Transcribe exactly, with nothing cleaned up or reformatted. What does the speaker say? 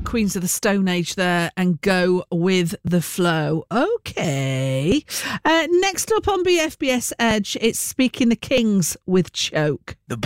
Queens of the Stone Age there and Go With The Flow. Okay. Uh, next up on B F B S Edge, it's Speaking the Kings with Choke. The